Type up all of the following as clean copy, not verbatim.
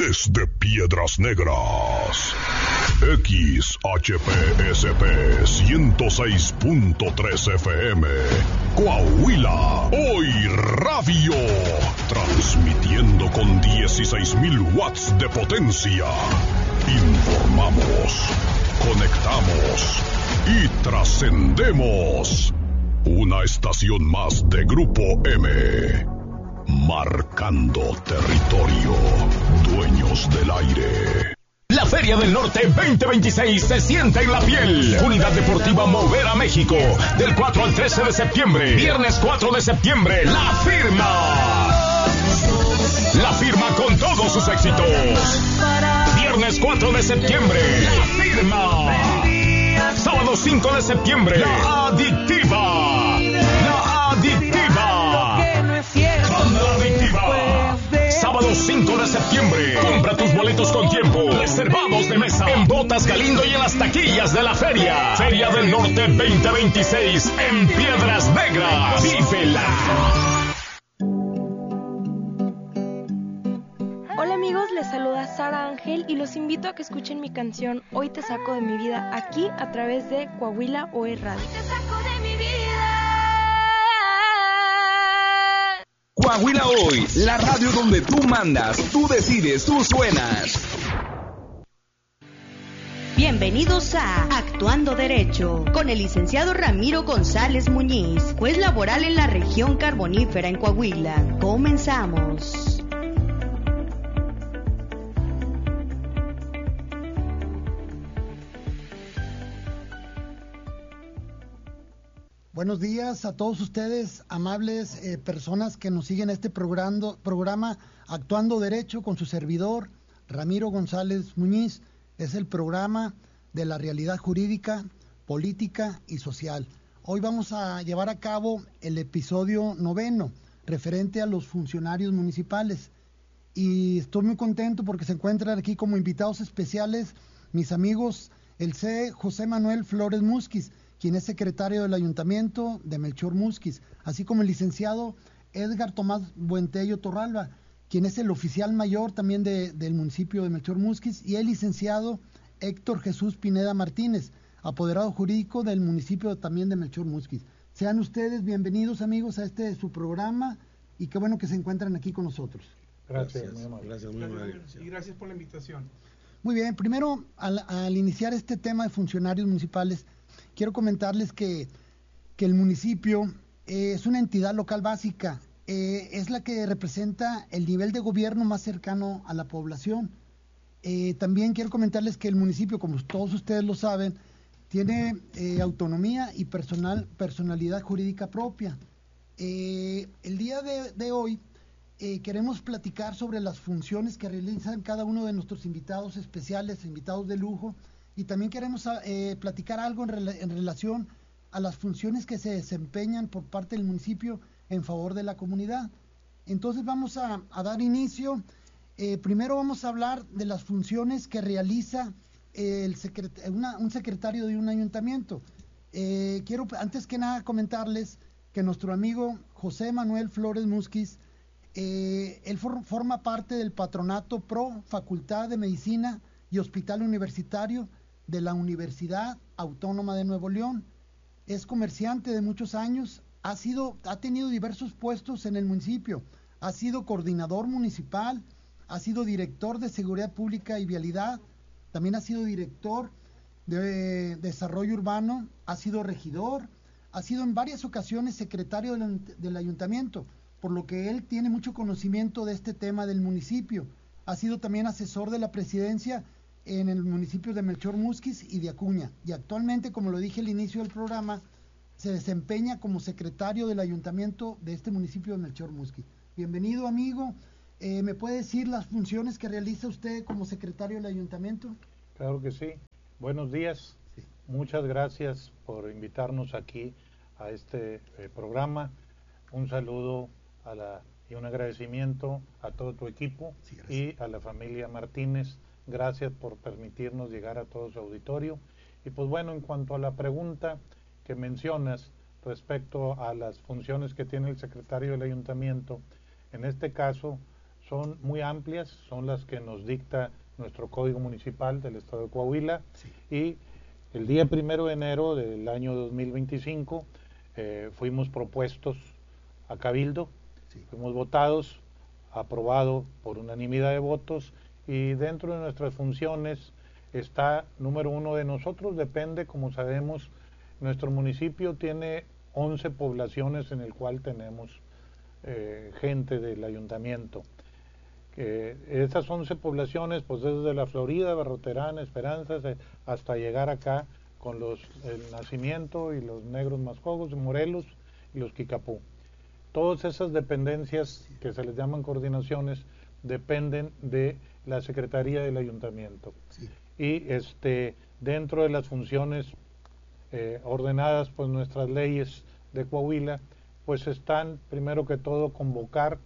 Desde Piedras Negras, XHPSP 106.3 FM, Coahuila, Hoy Radio, transmitiendo con 16,000 watts de potencia. Informamos, conectamos y trascendemos. Una estación más de Grupo M. Marcando territorio, dueños del aire. La Feria del Norte 2026 se siente en la piel. Unidad Deportiva Mover a México. Del 4 al 13 de septiembre. Viernes 4 de septiembre. La Firma. La Firma con todos sus éxitos. Viernes 4 de septiembre. La Firma. Sábado 5 de septiembre. La Adictiva. La Adictiva. Con la Adictiva. Sábado 5 de septiembre. Compra tus boletos con tiempo. Reservados de mesa. En Botas Galindo y en las taquillas de la feria. Feria del Norte 2026 en Piedras Negras. ¡Vívela! Hola amigos, les saluda Sara Ángel y los invito a que escuchen mi canción Hoy te saco de mi vida aquí a través de Coahuila Hoy Radio. Hoy te saco de mi vida. Coahuila Hoy, la radio donde tú mandas, tú decides, tú suenas. Bienvenidos a Actuando Derecho, con el licenciado Ramiro González Muñiz, juez laboral en la región carbonífera en Coahuila. Comenzamos. Buenos días a todos ustedes, amables personas que nos siguen este programa Actuando Derecho con su servidor, Ramiro González Muñiz. Es el programa de la realidad jurídica, política y social. Hoy vamos a llevar a cabo el episodio 9, referente a los funcionarios municipales. Y estoy muy contento porque se encuentran aquí como invitados especiales mis amigos, el C. José Manuel Flores Musquiz, quien es secretario del Ayuntamiento de Melchor Musquiz, así como el licenciado Edgar Tomás Buentello Torralba, quien es el oficial mayor también del municipio de Melchor Musquiz, y el licenciado Héctor Jesús Pineda Martínez, apoderado jurídico del municipio también de Melchor Musquiz. Sean ustedes bienvenidos, amigos, a su programa, y qué bueno que se encuentran aquí con nosotros. Gracias, muy amable. Gracias, muy amable. Y gracias por la invitación. Muy bien, primero, al iniciar este tema de funcionarios municipales, quiero comentarles que el municipio es una entidad local básica, es la que representa el nivel de gobierno más cercano a la población. También quiero comentarles que el municipio, como todos ustedes lo saben, tiene autonomía y personalidad jurídica propia. El día de hoy queremos platicar sobre las funciones que realizan cada uno de nuestros invitados especiales, invitados de lujo, y también queremos platicar algo en relación a las funciones que se desempeñan por parte del municipio en favor de la comunidad. Entonces vamos a dar inicio. Primero vamos a hablar de las funciones que realiza un secretario de un ayuntamiento. Quiero antes que nada comentarles que nuestro amigo José Manuel Flores Musquiz, él forma parte del patronato pro Facultad de Medicina y Hospital Universitario de la Universidad Autónoma de Nuevo León. Es comerciante de muchos años, ha tenido diversos puestos en el municipio, ha sido coordinador municipal, ha sido director de Seguridad Pública y Vialidad, también ha sido director de Desarrollo Urbano, ha sido regidor, ha sido en varias ocasiones secretario del ayuntamiento, por lo que él tiene mucho conocimiento de este tema del municipio. Ha sido también asesor de la presidencia en el municipio de Melchor Musquiz y de Acuña, y actualmente, como lo dije al inicio del programa, se desempeña como secretario del ayuntamiento de este municipio de Melchor Musquiz. Bienvenido, amigo. ¿Me puede decir las funciones que realiza usted como secretario del ayuntamiento? Claro que sí. Buenos días. Sí. Muchas gracias por invitarnos aquí a este programa. Un saludo y un agradecimiento a todo tu equipo, sí, y a la familia Martínez. Gracias por permitirnos llegar a todo su auditorio. Y pues bueno, en cuanto a la pregunta que mencionas respecto a las funciones que tiene el secretario del ayuntamiento, en este caso son muy amplias, son las que nos dicta nuestro Código Municipal del Estado de Coahuila, y el día 1 de enero del año 2025 fuimos propuestos a Cabildo, fuimos votados, aprobado por unanimidad de votos, y dentro de nuestras funciones está, número uno, de nosotros depende, como sabemos, nuestro municipio tiene 11 poblaciones en el cual tenemos gente del ayuntamiento. Estas 11 poblaciones, pues desde la Florida, Barroterán, Esperanzas, hasta llegar acá con el Nacimiento y los Negros Mascogos, Morelos y los Quicapú. Todas esas dependencias, que se les llaman coordinaciones, dependen de la Secretaría del Ayuntamiento. Y dentro de las funciones ordenadas por nuestras leyes de Coahuila, pues están, primero que todo, convocar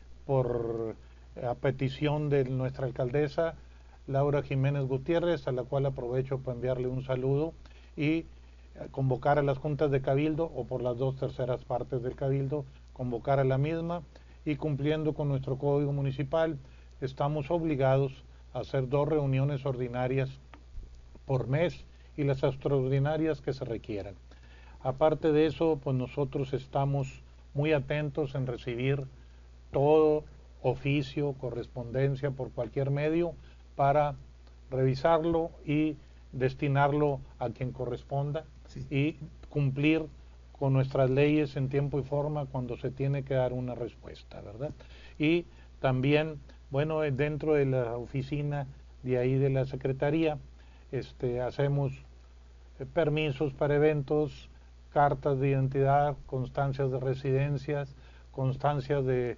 a petición de nuestra alcaldesa Laura Jiménez Gutiérrez, a la cual aprovecho para enviarle un saludo, y convocar a las juntas de Cabildo, o por las 2/3 partes del Cabildo, convocar a la misma, y cumpliendo con nuestro Código Municipal, estamos obligados a hacer 2 reuniones ordinarias por mes y las extraordinarias que se requieran. Aparte de eso, pues nosotros estamos muy atentos en recibir todo oficio, correspondencia por cualquier medio, para revisarlo y destinarlo a quien corresponda, y cumplir con nuestras leyes en tiempo y forma cuando se tiene que dar una respuesta, ¿verdad? Y también, bueno, dentro de la oficina de ahí de la Secretaría, hacemos permisos para eventos, cartas de identidad, constancias de residencias, constancias de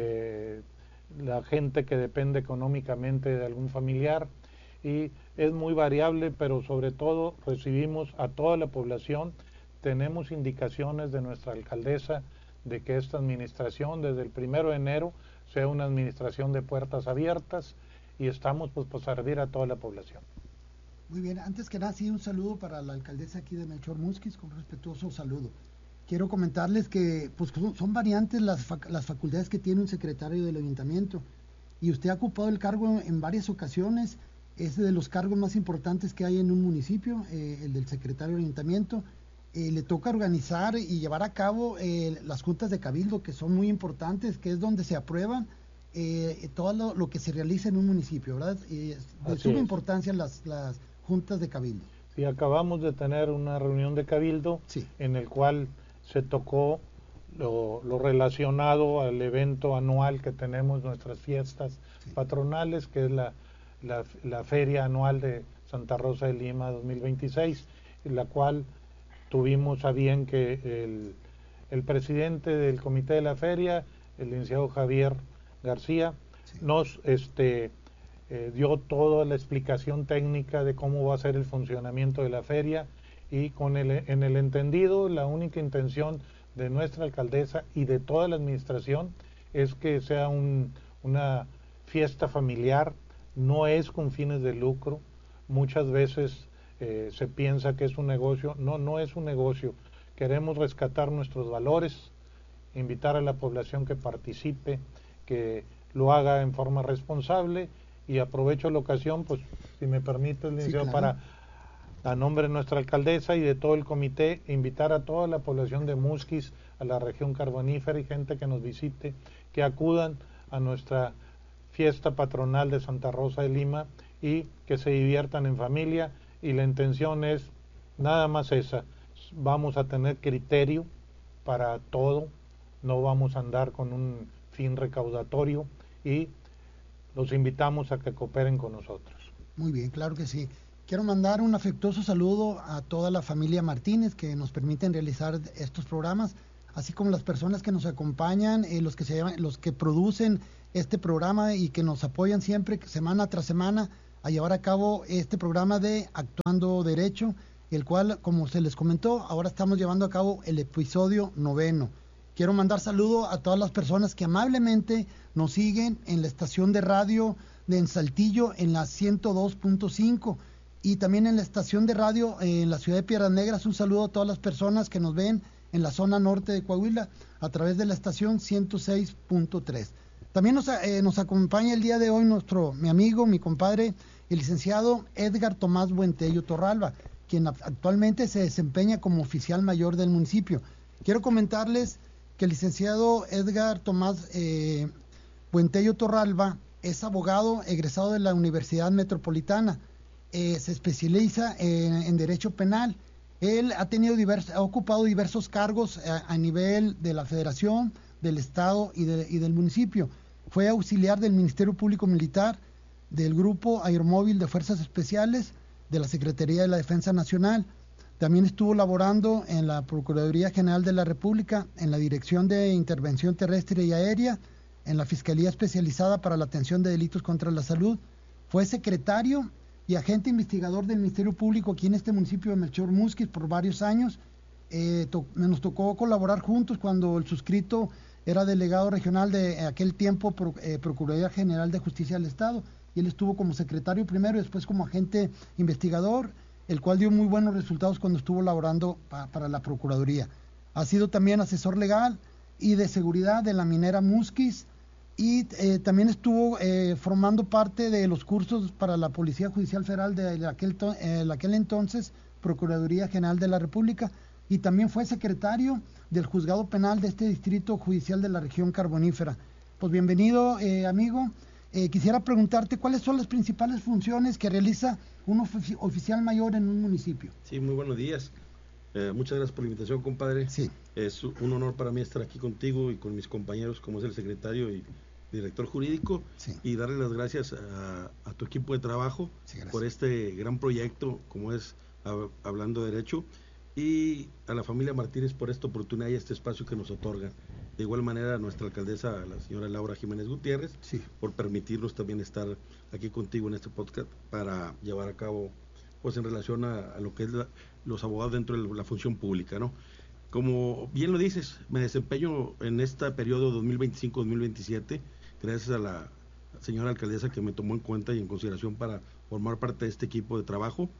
la gente que depende económicamente de algún familiar, y es muy variable, pero sobre todo recibimos a toda la población. Tenemos indicaciones de nuestra alcaldesa de que esta administración, desde el 1 de enero, sea una administración de puertas abiertas, y estamos pues para servir a toda la población. Muy bien, antes que nada, sí, un saludo para la alcaldesa aquí de Melchor Musquiz, con respetuoso saludo. Quiero comentarles que pues son variantes las facultades que tiene un secretario del ayuntamiento, y usted ha ocupado el cargo en varias ocasiones. Es de los cargos más importantes que hay en un municipio, el del secretario del ayuntamiento. Le toca organizar y llevar a cabo las juntas de cabildo, que son muy importantes, que es donde se aprueban todo lo que se realiza en un municipio, ¿verdad? De suma importancia las juntas de cabildo. Sí, acabamos de tener una reunión de cabildo, en el cual se tocó lo relacionado al evento anual que tenemos, nuestras fiestas patronales, que es la feria anual de Santa Rosa de Lima 2026, en la cual tuvimos a bien que el presidente del comité de la feria, el licenciado Javier García, nos dio toda la explicación técnica de cómo va a ser el funcionamiento de la feria, y en el entendido, la única intención de nuestra alcaldesa y de toda la administración es que sea una fiesta familiar, no es con fines de lucro. Muchas veces se piensa que es un negocio. No es un negocio. Queremos rescatar nuestros valores, invitar a la población que participe, que lo haga en forma responsable, y aprovecho la ocasión, pues, si me permite, licenciado, para, a nombre de nuestra alcaldesa y de todo el comité, invitar a toda la población de Musquiz, a la región carbonífera, y gente que nos visite, que acudan a nuestra fiesta patronal de Santa Rosa de Lima, y que se diviertan en familia. Y la intención es nada más esa: vamos a tener criterio para todo, no vamos a andar con un fin recaudatorio, y los invitamos a que cooperen con nosotros. Muy bien, claro que sí. Quiero mandar un afectuoso saludo a toda la familia Martínez, que nos permiten realizar estos programas, así como las personas que nos acompañan, los que producen este programa y que nos apoyan siempre, semana tras semana, a llevar a cabo este programa de Actuando Derecho, el cual, como se les comentó, ahora estamos llevando a cabo el episodio 9. Quiero mandar saludo a todas las personas que amablemente nos siguen en la estación de radio de Saltillo, en la 102.5, y también en la estación de radio en la ciudad de Piedras Negras. Un saludo a todas las personas que nos ven en la zona norte de Coahuila a través de la estación 106.3. También nos acompaña el día de hoy mi amigo, mi compadre, el licenciado Edgar Tomás Buentello Torralba, quien actualmente se desempeña como oficial mayor del municipio. Quiero comentarles que el licenciado Edgar Tomás Buentello Torralba es abogado egresado de la Universidad Metropolitana. Se especializa en Derecho Penal. Él ha ocupado diversos cargos a nivel de la Federación, del Estado y del municipio. Fue auxiliar del Ministerio Público Militar, del Grupo Aeromóvil de Fuerzas Especiales, de la Secretaría de la Defensa Nacional. También estuvo laborando en la Procuraduría General de la República, en la Dirección de Intervención Terrestre y Aérea, en la Fiscalía Especializada para la Atención de Delitos contra la Salud. Fue secretario y agente investigador del Ministerio Público aquí en este municipio de Melchor Musquis por varios años. Nos tocó colaborar juntos cuando el suscrito era delegado regional de aquel tiempo Procuraduría General de Justicia del Estado, y él estuvo como secretario primero y después como agente investigador, el cual dio muy buenos resultados cuando estuvo laborando para la Procuraduría. Ha sido también asesor legal y de seguridad de la minera Musquis, y también estuvo formando parte de los cursos para la Policía Judicial Federal de aquel entonces Procuraduría General de la República, y también fue secretario del Juzgado Penal de este Distrito Judicial de la Región Carbonífera. Pues bienvenido, amigo. Quisiera preguntarte cuáles son las principales funciones que realiza un oficial mayor en un municipio. Sí, muy buenos días. Muchas gracias por la invitación, compadre. Sí. Es un honor para mí estar aquí contigo y con mis compañeros, como es el secretario y director jurídico, sí, y darle las gracias a tu equipo de trabajo, sí, por este gran proyecto, como es Hablando Derecho, y a la familia Martínez por esta oportunidad y este espacio que nos otorgan. De igual manera a nuestra alcaldesa, la señora Laura Jiménez Gutiérrez, sí, por permitirnos también estar aquí contigo en este podcast para llevar a cabo, pues en relación a lo que es los abogados dentro de la función pública, ¿no? Como bien lo dices, me desempeño en este periodo 2025-2027, gracias a la señora alcaldesa que me tomó en cuenta y en consideración para formar parte de este equipo de trabajo.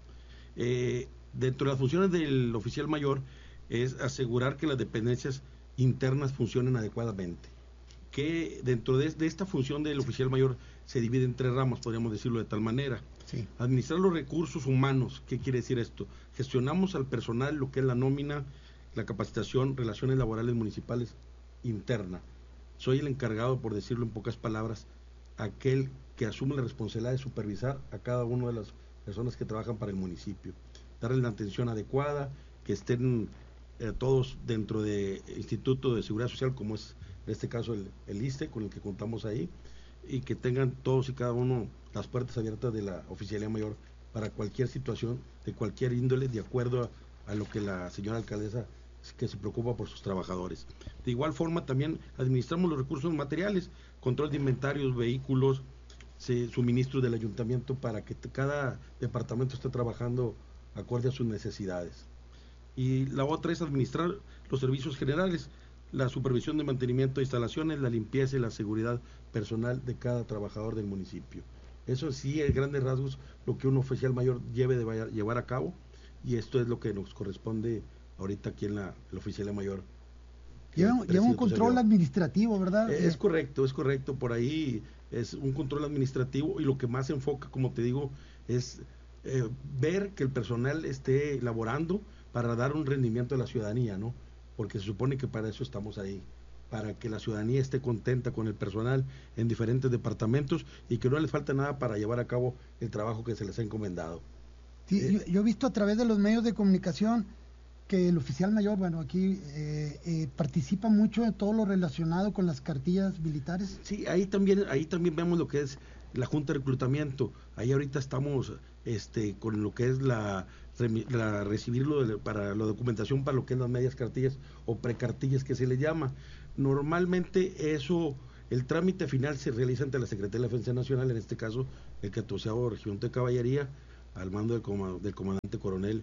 Dentro de las funciones del oficial mayor es asegurar que las dependencias internas funcionen adecuadamente, que dentro de esta función del oficial mayor se divide en 3 ramas, podríamos decirlo de tal manera. Sí. Administrar los recursos humanos. ¿Qué quiere decir esto? Gestionamos al personal lo que es la nómina, la capacitación, relaciones laborales municipales interna. Soy el encargado, por decirlo en pocas palabras, aquel que asume la responsabilidad de supervisar a cada una de las personas que trabajan para el municipio, darles la atención adecuada, que estén todos dentro del Instituto de Seguridad Social, como es en este caso el ISSSTE, con el que contamos ahí, y que tengan todos y cada uno las puertas abiertas de la Oficialía Mayor para cualquier situación, de cualquier índole, de acuerdo a lo que la señora alcaldesa que se preocupa por sus trabajadores. De igual forma también administramos los recursos materiales, control de inventarios, vehículos, suministros del ayuntamiento para que cada departamento esté trabajando acorde a sus necesidades. Y la otra es administrar los servicios generales, la supervisión de mantenimiento de instalaciones, la limpieza y la seguridad personal de cada trabajador del municipio. Eso sí, en grandes rasgos, lo que un oficial mayor debe de llevar a cabo, y esto es lo que nos corresponde ahorita aquí en la Oficialía Mayor. Lleva un control administrativo, ¿verdad? Es correcto, por ahí es un control administrativo, y lo que más se enfoca, como te digo, es ver que el personal esté laborando para dar un rendimiento a la ciudadanía, ¿no? Porque se supone que para eso estamos ahí, para que la ciudadanía esté contenta con el personal en diferentes departamentos y que no les falte nada para llevar a cabo el trabajo que se les ha encomendado. Sí, yo he visto a través de los medios de comunicación que el oficial mayor, bueno, aquí participa mucho en todo lo relacionado con las cartillas militares. Sí, ahí también vemos lo que es la Junta de Reclutamiento. Ahí ahorita estamos con lo que es recibirlo para la documentación para lo que es las medias cartillas o precartillas que se le llama. Normalmente el trámite final se realiza ante la Secretaría de la Defensa Nacional, en este caso el 14º Regimiento de Caballería, al mando del comandante coronel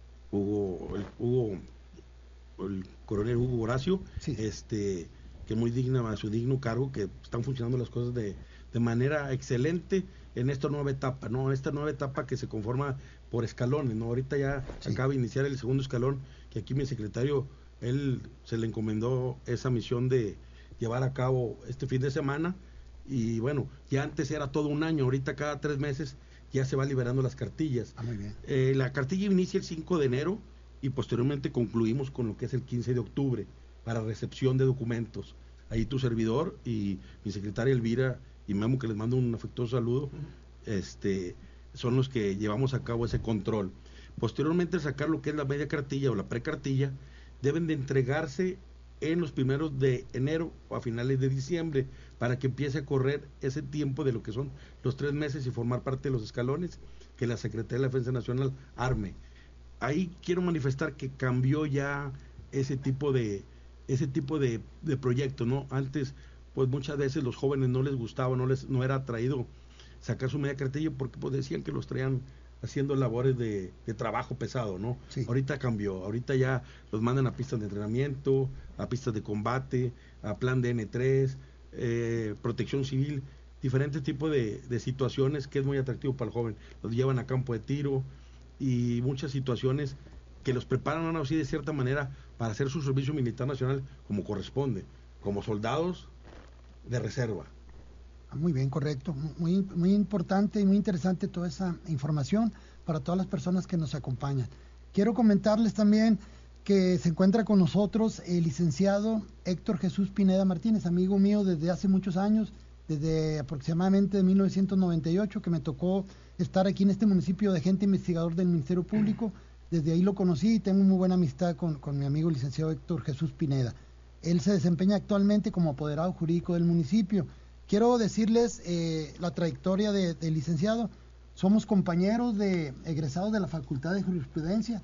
el coronel Hugo Horacio, sí, que muy digna a su digno cargo, que están funcionando las cosas de manera excelente en esta nueva etapa, ¿no? Esta nueva etapa que se conforma por escalones, ¿no? Ahorita ya sí, acaba de iniciar el segundo escalón, que aquí mi secretario, él se le encomendó esa misión de llevar a cabo este fin de semana, Y bueno, ya antes era todo un año, ahorita cada 3 meses ya se va liberando las cartillas. Muy bien. La cartilla inicia el 5 de enero y posteriormente concluimos con lo que es el 15 de octubre para recepción de documentos. Ahí tu servidor y mi secretaria Elvira y Memo, que les mando un afectuoso saludo, son los que llevamos a cabo ese control. Posteriormente, al sacar lo que es la media cartilla o la precartilla, deben de entregarse en los primeros de enero o a finales de diciembre para que empiece a correr ese tiempo de lo que son los 3 meses y formar parte de los escalones que la Secretaría de la Defensa Nacional arme. Ahí quiero manifestar que cambió ya ese tipo de proyecto, ¿no? Antes, pues muchas veces los jóvenes no les gustaba, no era atraído sacar su media cartilla porque pues decían que los traían haciendo labores de trabajo pesado, ¿no? Sí. Ahorita cambió, ahorita ya los mandan a pistas de entrenamiento, a pistas de combate, a plan de N3, protección civil, diferentes tipos de situaciones que es muy atractivo para el joven. Los llevan a campo de tiro y muchas situaciones que los preparan así de cierta manera para hacer su servicio militar nacional como corresponde, como soldados de reserva. Muy bien, correcto. Muy importante y muy interesante toda esa información para todas las personas que nos acompañan. Quiero comentarles también que se encuentra con nosotros el licenciado Héctor Jesús Pineda Martínez, amigo mío desde hace muchos años, desde aproximadamente 1998, que me tocó estar aquí en este municipio de agente investigador del Ministerio Público. Desde ahí lo conocí y tengo muy buena amistad con mi amigo licenciado Héctor Jesús Pineda. Él se desempeña actualmente como apoderado jurídico del municipio. Quiero decirles la trayectoria del licenciado. Somos compañeros egresados de la Facultad de Jurisprudencia,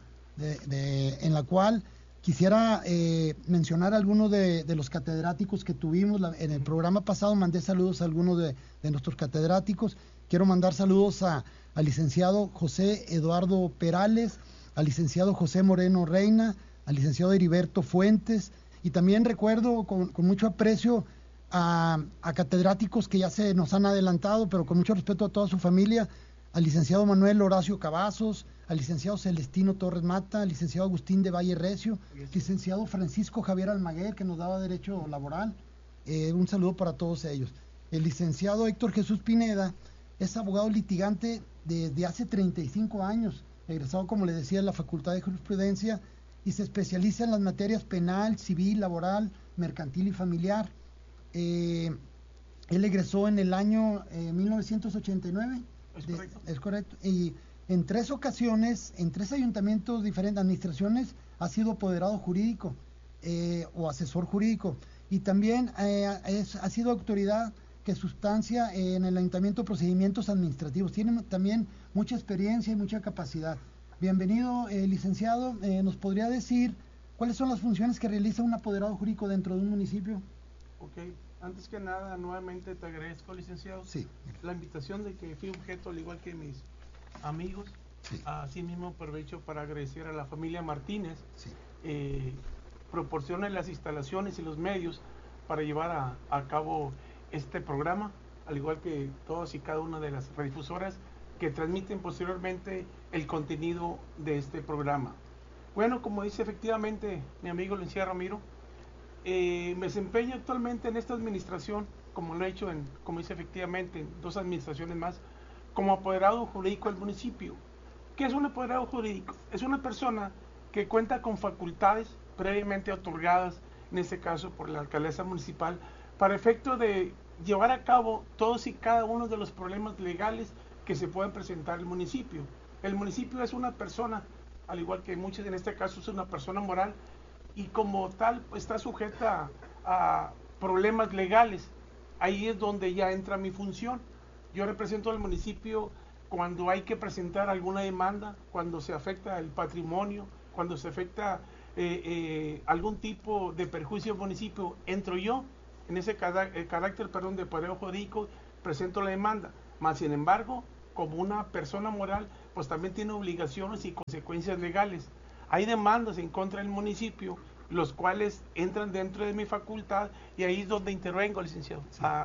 en la cual quisiera mencionar algunos de los catedráticos que tuvimos. En el programa pasado mandé saludos a algunos de nuestros catedráticos. Quiero mandar saludos al licenciado José Eduardo Perales, al licenciado José Moreno Reina, al licenciado Heriberto Fuentes, y también recuerdo con mucho aprecio a catedráticos que ya se nos han adelantado, pero con mucho respeto a toda su familia, al licenciado Manuel Horacio Cavazos, al licenciado Celestino Torres Mata, al licenciado Agustín de Valle Recio, licenciado Francisco Javier Almaguer, que nos daba derecho laboral. Un saludo para todos ellos. El licenciado Héctor Jesús Pineda es abogado litigante desde hace 35 años, egresado, como le decía, de la Facultad de Jurisprudencia, y se especializa en las materias penal, civil, laboral, mercantil y familiar. Él egresó en el año 1989. Es correcto. Y en 3 ocasiones, en 3 ayuntamientos diferentes, administraciones, ha sido apoderado jurídico o asesor jurídico. Y también ha sido autoridad que sustancia en el ayuntamiento de procedimientos administrativos. Tiene también mucha experiencia y mucha capacidad. Bienvenido, licenciado. ¿Nos podría decir cuáles son las funciones que realiza un apoderado jurídico dentro de un municipio? Ok, antes que nada, nuevamente te agradezco, licenciado, la invitación de que fui objeto, al igual que mis amigos. Así mismo aprovecho para agradecer a la familia Martínez, proporciona las instalaciones y los medios para llevar a cabo este programa, al igual que todas y cada una de las radiodifusoras que transmiten posteriormente el contenido de este programa. Bueno, como dice efectivamente mi amigo licenciado Ramiro, me desempeño actualmente en esta administración, como lo he hecho como dice efectivamente, en 2 administraciones más, como apoderado jurídico del municipio. ¿Qué es un apoderado jurídico? Es una persona que cuenta con facultades previamente otorgadas, en este caso por la alcaldesa municipal, para efecto de llevar a cabo todos y cada uno de los problemas legales que se pueden presentar en el municipio. El municipio es una persona, al igual que muchos en este caso es una persona moral, y como tal está sujeta a problemas legales. Ahí es donde ya entra mi función. Yo represento al municipio cuando hay que presentar alguna demanda, cuando se afecta el patrimonio, cuando se afecta algún tipo de perjuicio al municipio. Entro yo en ese carácter de apoderado jurídico, presento la demanda. Más sin embargo, como una persona moral, pues también tiene obligaciones y consecuencias legales. Hay demandas en contra del municipio, los cuales entran dentro de mi facultad, y ahí es donde intervengo, licenciado,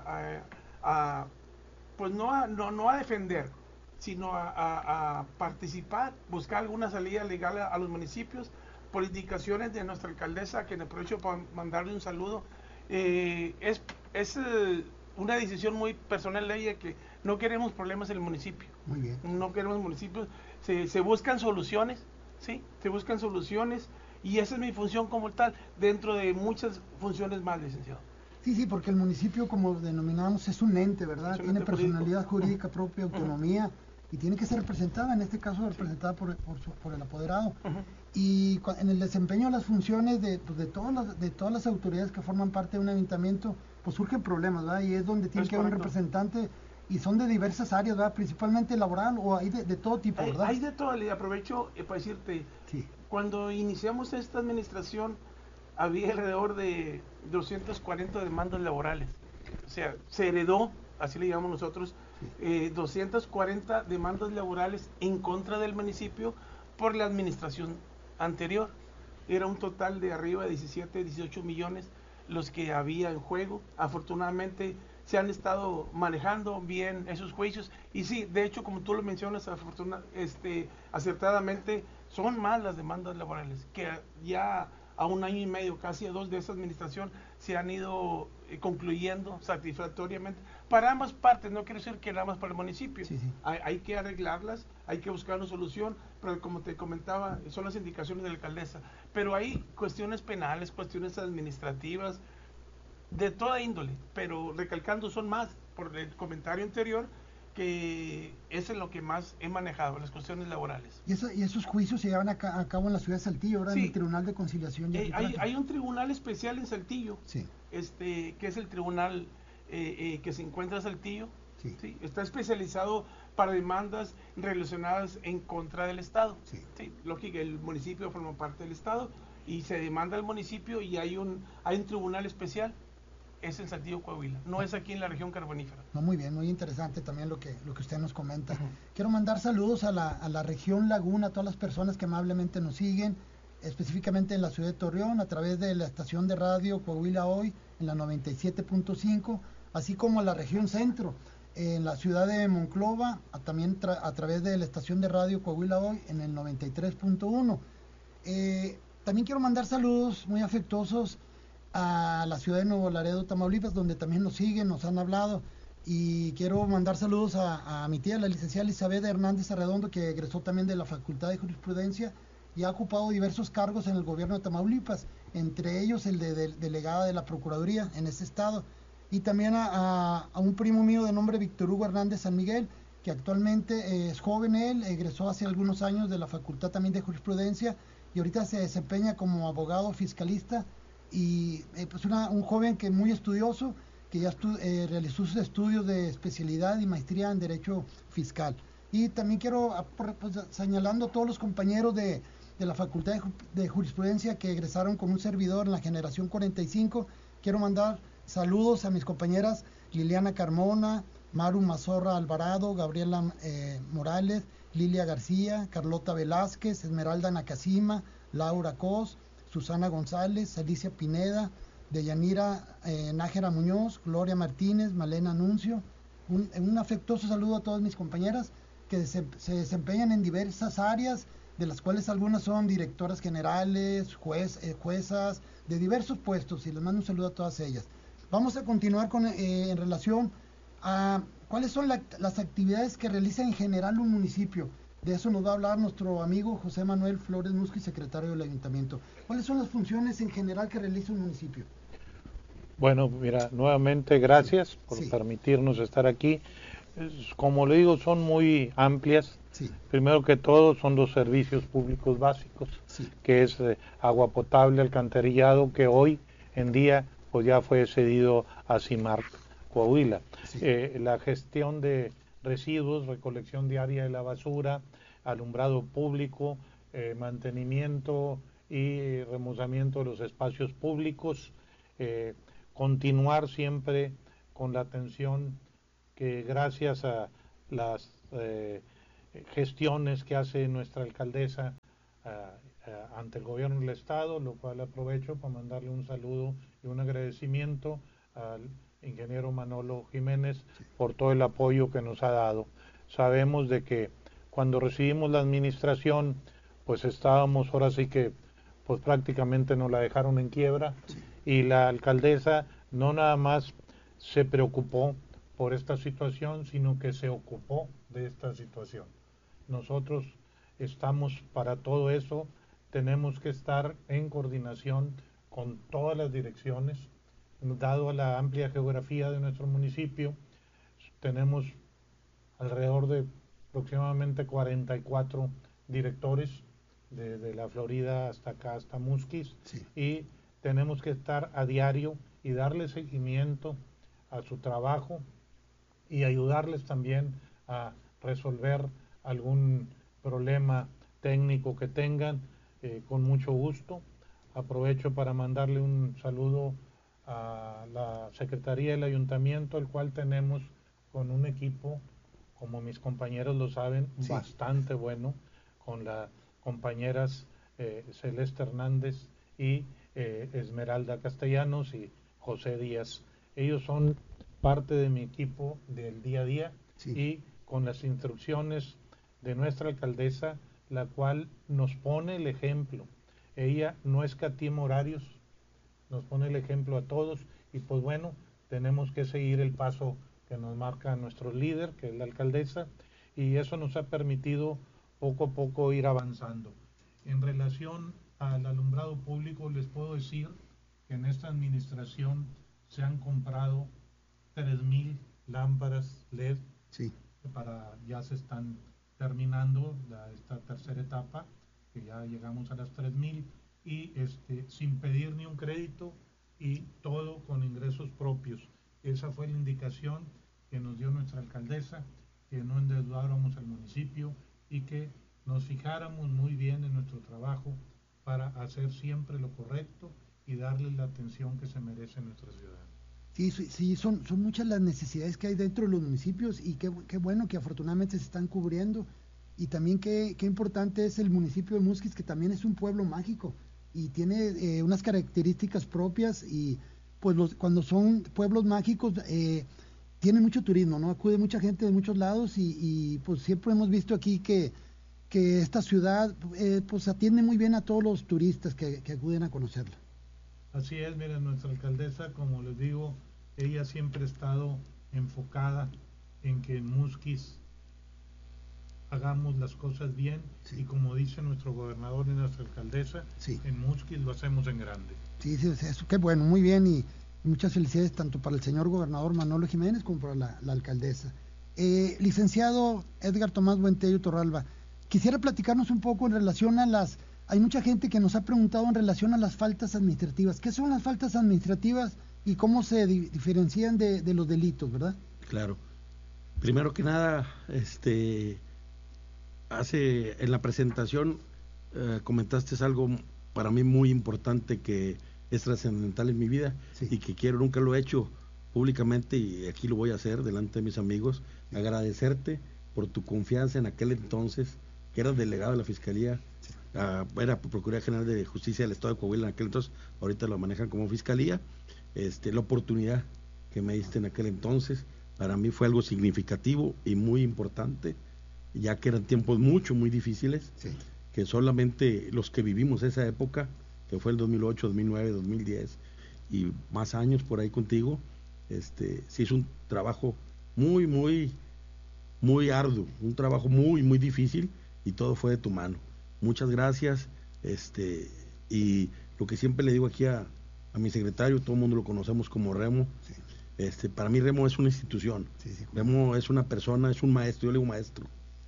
pues no a defender, sino a participar, buscar alguna salida legal a los municipios, por indicaciones de nuestra alcaldesa, que me aprovecho para mandarle un saludo. Es una decisión muy personal de ella, que no queremos problemas en el municipio. Muy bien. No queremos municipios, se buscan soluciones, ¿sí? Se buscan soluciones, y esa es mi función como tal, dentro de muchas funciones más, licenciado. Sí, porque el municipio, como denominamos, es un ente, ¿verdad? Tiene personalidad jurídica propia, autonomía, y tiene que ser representada, en este caso representada por el apoderado. Y en el desempeño de las funciones de todas las autoridades que forman parte de un ayuntamiento, pues surgen problemas, ¿verdad? Y es donde tiene que haber un representante, y son de diversas áreas, ¿verdad? Principalmente laboral, o hay de todo tipo, ¿verdad? Hay de todo, le aprovecho para decirte, cuando iniciamos esta administración, había alrededor de 240 demandas laborales. O sea, se heredó, así le llamamos nosotros, 240 demandas laborales en contra del municipio por la administración anterior. Era un total de arriba de 17, 18 millones los que había en juego. Afortunadamente se han estado manejando bien esos juicios, y sí, de hecho, como tú lo mencionas, acertadamente, son más las demandas laborales, que ya a 1 año y medio, casi a 2 de esa administración, se han ido concluyendo satisfactoriamente para ambas partes. No quiero decir que nada más para el municipio. Hay que arreglarlas, hay que buscar una solución, pero como te comentaba, son las indicaciones de la alcaldesa. Pero hay cuestiones penales, cuestiones administrativas, de toda índole, pero recalcando, son más, por el comentario anterior, que es en lo que más he manejado, las cuestiones laborales. Y esos juicios se llevan a cabo en la ciudad de Saltillo, ¿verdad? En el Tribunal de Conciliación. Hay un tribunal especial en Saltillo, que es el tribunal que se encuentra en Saltillo. Está especializado para demandas relacionadas en contra del Estado. Lógico, el municipio forma parte del Estado y se demanda al municipio, y hay un tribunal especial. Es en Saltillo, Coahuila, no es aquí en la región carbonífera. No, muy bien, muy interesante también lo que usted nos comenta. Quiero mandar saludos a la región Laguna, a todas las personas que amablemente nos siguen, específicamente en la ciudad de Torreón, a través de la estación de radio Coahuila Hoy, en la 97.5, así como a la región Centro, en la ciudad de Monclova, también a través de la estación de radio Coahuila Hoy, en el 93.1. También quiero mandar saludos muy afectuosos a la ciudad de Nuevo Laredo, Tamaulipas, donde también nos siguen, nos han hablado, y quiero mandar saludos a mi tía, la licenciada Elizabeth Hernández Arredondo, que egresó también de la Facultad de Jurisprudencia y ha ocupado diversos cargos en el gobierno de Tamaulipas, entre ellos el de delegada de la Procuraduría en ese estado, y también a un primo mío de nombre Víctor Hugo Hernández San Miguel, que actualmente es joven. Él egresó hace algunos años de la Facultad también de Jurisprudencia y ahorita se desempeña como abogado fiscalista, y pues un joven que muy estudioso, que ya realizó sus estudios de especialidad y maestría en Derecho Fiscal. Y también quiero, pues, señalando a todos los compañeros de la Facultad de Jurisprudencia que egresaron con un servidor en la generación 45, quiero mandar saludos a mis compañeras Liliana Carmona, Maru Mazorra Alvarado, Gabriela Morales, Lilia García, Carlota Velázquez, Esmeralda Nakasima, Laura Cos, Susana González, Alicia Pineda, Deyanira Nájera Muñoz, Gloria Martínez, Malena Anuncio. Un afectuoso saludo a todas mis compañeras que se desempeñan en diversas áreas, de las cuales algunas son directoras generales, juezas, de diversos puestos, y les mando un saludo a todas ellas. Vamos a continuar en relación a cuáles son las actividades que realiza en general un municipio. De eso nos va a hablar nuestro amigo José Manuel Flores Musqui, secretario del Ayuntamiento. ¿Cuáles son las funciones en general que realiza un municipio? Bueno, mira, nuevamente gracias por permitirnos estar aquí. Como le digo, son muy amplias. Primero que todo son los servicios públicos básicos, que es agua potable, alcantarillado, que hoy en día pues ya fue cedido a CIMARC Coahuila. La gestión de residuos, recolección diaria de la basura, alumbrado público, mantenimiento y remozamiento de los espacios públicos, continuar siempre con la atención que gracias a las gestiones que hace nuestra alcaldesa ante el gobierno del estado, lo cual aprovecho para mandarle un saludo y un agradecimiento al ingeniero Manolo Jiménez por todo el apoyo que nos ha dado. Sabemos de que cuando recibimos la administración, pues estábamos, ahora sí que pues prácticamente nos la dejaron en quiebra, y la alcaldesa no nada más se preocupó por esta situación, sino que se ocupó de esta situación. Nosotros estamos para todo eso, tenemos que estar en coordinación con todas las direcciones, dado la amplia geografía de nuestro municipio. Tenemos alrededor de aproximadamente 44 directores, desde la Florida hasta acá, hasta Musquis, sí. Y tenemos que estar a diario y darle seguimiento a su trabajo y ayudarles también a resolver algún problema técnico que tengan, con mucho gusto. Aprovecho para mandarle un saludo a la Secretaría del Ayuntamiento, el cual tenemos con un equipo, como mis compañeros lo saben, sí, bastante bueno, con las compañeras Celeste Hernández y Esmeralda Castellanos y José Díaz. Ellos son parte de mi equipo del día a día, sí, y con las instrucciones de nuestra alcaldesa, la cual nos pone el ejemplo. Ella no escatima horarios, nos pone el ejemplo a todos, y pues bueno, tenemos que seguir el paso que nos marca nuestro líder, que es la alcaldesa, y eso nos ha permitido poco a poco ir avanzando. En relación al alumbrado público, les puedo decir que en esta administración se han comprado 3,000 lámparas LED, sí, ya se están terminando esta tercera etapa, que ya llegamos a las 3,000, y sin pedir ni un crédito, y todo con ingresos propios. Esa fue la indicación que nos dio nuestra alcaldesa, que no endeudáramos al municipio y que nos fijáramos muy bien en nuestro trabajo para hacer siempre lo correcto y darle la atención que se merece nuestra ciudad. Sí, son muchas las necesidades que hay dentro de los municipios, y qué bueno que afortunadamente se están cubriendo, y también qué importante es el municipio de Musquis, que también es un pueblo mágico y tiene unas características propias, y pues cuando son pueblos mágicos tiene mucho turismo, ¿no? Acude mucha gente de muchos lados, y pues siempre hemos visto aquí que esta ciudad pues atiende muy bien a todos los turistas que acuden a conocerla. Así es, miren, nuestra alcaldesa, como les digo, ella siempre ha estado enfocada en que en Musquis hagamos las cosas bien, sí, y como dice nuestro gobernador y nuestra alcaldesa, sí, en Musquis lo hacemos en grande. Sí, eso, qué bueno, muy bien, y muchas felicidades tanto para el señor gobernador Manolo Jiménez como para la alcaldesa. Licenciado Edgar Tomás Buentello Torralba, quisiera platicarnos un poco en relación a hay mucha gente que nos ha preguntado en relación a las faltas administrativas. ¿Qué son las faltas administrativas y cómo se diferencian de los delitos, verdad? Claro. Primero que nada, en la presentación comentaste algo para mí muy importante, que es trascendental en mi vida, sí, y que nunca lo he hecho públicamente, y aquí lo voy a hacer delante de mis amigos, sí, agradecerte por tu confianza en aquel entonces, que eras delegado de la Fiscalía, sí, era Procuraduría General de Justicia del Estado de Coahuila en aquel entonces, ahorita lo manejan como Fiscalía. La oportunidad que me diste en aquel entonces, para mí fue algo significativo y muy importante, ya que eran tiempos muy difíciles, sí, que solamente los que vivimos esa época, que fue el 2008, 2009, 2010 y más años por ahí contigo, se hizo un trabajo muy arduo, un trabajo muy difícil, y todo fue de tu mano. Muchas gracias, y lo que siempre le digo aquí a mi secretario, todo el mundo lo conocemos como Remo, sí, para mí Remo es una institución, sí, Remo es una persona, es un maestro, yo le digo maestro,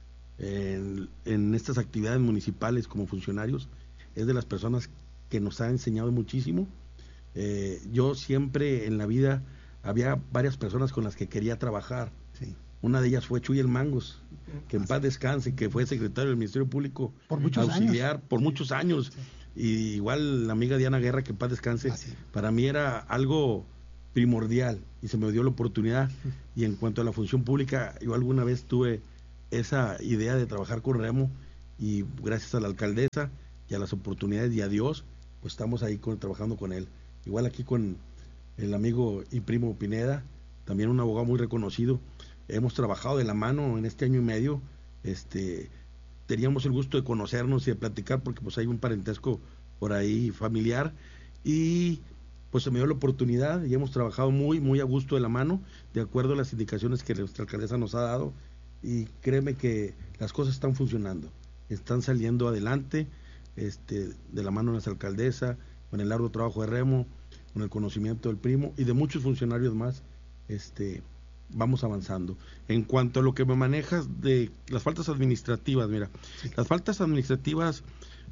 en estas actividades municipales como funcionarios, es de las personas que nos ha enseñado muchísimo. Yo siempre en la vida había varias personas con las que quería trabajar, sí, una de ellas fue Chuy El Mangos, que en paz descanse, que fue secretario del Ministerio Público por muchos auxiliar años. Por muchos años, sí, y igual la amiga Diana Guerra, que en paz descanse, sí, para mí era algo primordial, y se me dio la oportunidad, y en cuanto a la función pública, yo alguna vez tuve esa idea de trabajar con Remo, y gracias a la alcaldesa y a las oportunidades y a Dios, pues estamos ahí trabajando con él. Igual aquí con el amigo y primo Pineda, también un abogado muy reconocido, hemos trabajado de la mano en este año y medio. Teníamos el gusto de conocernos y de platicar, porque pues hay un parentesco por ahí familiar, y pues se me dio la oportunidad y hemos trabajado muy a gusto de la mano, de acuerdo a las indicaciones que nuestra alcaldesa nos ha dado, y créeme que las cosas están funcionando, están saliendo adelante, de la mano de nuestra alcaldesa, con el largo trabajo de Remo, con el conocimiento del primo y de muchos funcionarios más, vamos avanzando. En cuanto a lo que me manejas de las faltas administrativas, mira, las faltas administrativas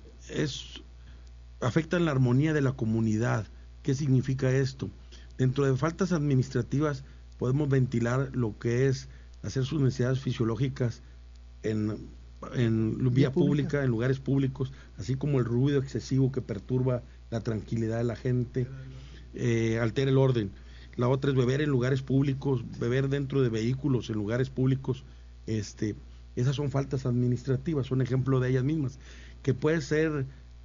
afectan la armonía de la comunidad. ¿Qué significa esto? Dentro de faltas administrativas podemos ventilar lo que es hacer sus necesidades fisiológicas en vía pública, en lugares públicos, así como el ruido excesivo que perturba la tranquilidad de la gente, altera el orden. La otra es beber en lugares públicos, beber dentro de vehículos en lugares públicos. Esas son faltas administrativas, son ejemplo de ellas mismas, que pueden ser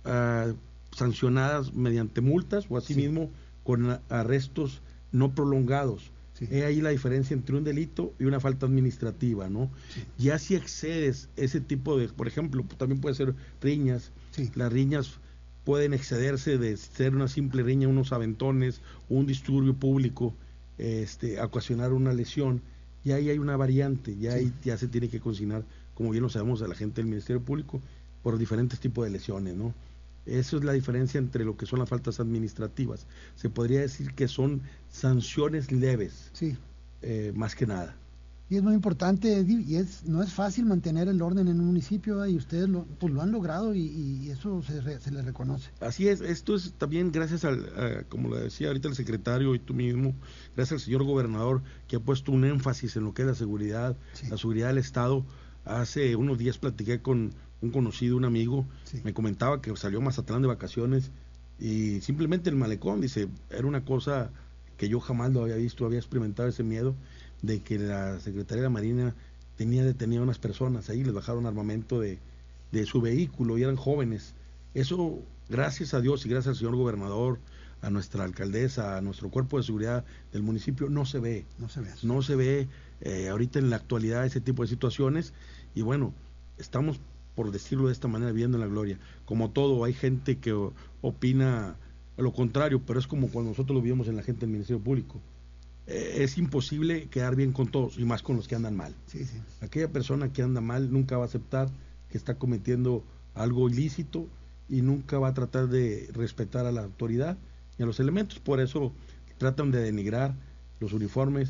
sancionadas mediante multas o asimismo con arrestos no prolongados. He ahí la diferencia entre un delito y una falta administrativa, ¿no? Ya si excedes ese tipo de, por ejemplo, también puede ser riñas. Las riñas pueden excederse de ser una simple riña, unos aventones, un disturbio público, ocasionar una lesión. Y ahí hay una variante, ahí ya se tiene que consignar, como bien lo sabemos a la gente del Ministerio Público, por diferentes tipos de lesiones, ¿no? Eso es la diferencia entre lo que son las faltas administrativas. Se podría decir que son sanciones leves, más que nada. Y es muy importante, y no es fácil mantener el orden en un municipio, y ustedes lo han logrado, y eso se les reconoce. Así es, esto es también gracias como lo decía ahorita el secretario y tú mismo, gracias al señor gobernador, que ha puesto un énfasis en lo que es la seguridad del Estado. Hace unos días platiqué con un conocido, un amigo, me comentaba que salió a Mazatlán de vacaciones y simplemente el malecón, dice, era una cosa que yo jamás lo había visto, había experimentado ese miedo de que la Secretaría de la Marina tenía detenido a unas personas ahí, les bajaron armamento de su vehículo y eran jóvenes. Eso, gracias a Dios y gracias al señor gobernador, a nuestra alcaldesa, a nuestro cuerpo de seguridad del municipio, no se ve ahorita en la actualidad ese tipo de situaciones. Y bueno, estamos, por decirlo de esta manera, viviendo en la gloria. Como todo, hay gente que opina lo contrario, pero es como cuando nosotros lo vivimos en la gente del Ministerio Público. Es imposible quedar bien con todos, y más con los que andan mal. Aquella persona que anda mal nunca va a aceptar que está cometiendo algo ilícito y nunca va a tratar de respetar a la autoridad y a los elementos. Por eso tratan de denigrar los uniformes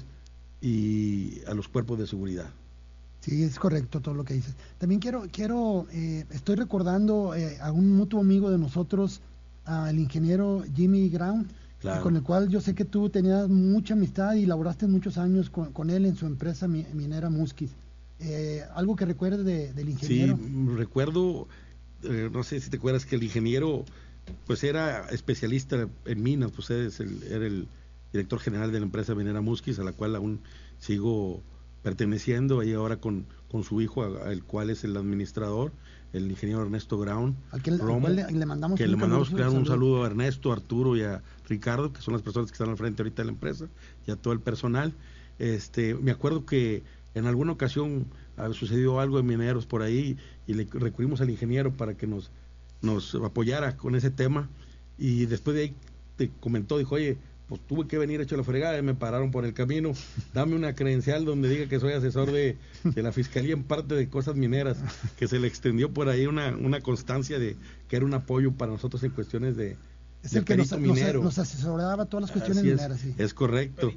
y a los cuerpos de seguridad. Sí, es correcto todo lo que dices. También estoy recordando a un mutuo amigo de nosotros, al ingeniero Jimmy Brown, con el cual yo sé que tú tenías mucha amistad y laboraste muchos años con él en su empresa minera Musquis. ¿Algo que recuerdes del ingeniero? Sí, recuerdo, no sé si te acuerdas que el ingeniero pues era especialista en minas, pues era el director general de la empresa minera Musquis, a la cual aún sigo perteneciendo, ahí ahora con su hijo, el cual es el administrador, el ingeniero Ernesto Brown, al cual le mandamos un saludo a Ernesto, a Arturo y a Ricardo, que son las personas que están al frente ahorita de la empresa, y a todo el personal. Me acuerdo que en alguna ocasión sucedió algo de mineros por ahí y le recurrimos al ingeniero para que nos apoyara con ese tema, y después de ahí te comentó, dijo, oye, pues tuve que venir hecho la fregada, y me pararon por el camino, dame una credencial donde diga que soy asesor de la fiscalía en parte de cosas mineras, que se le extendió por ahí una constancia de que era un apoyo para nosotros en cuestiones de el que nos asesoraba todas las cuestiones mineras. Sí. Es correcto.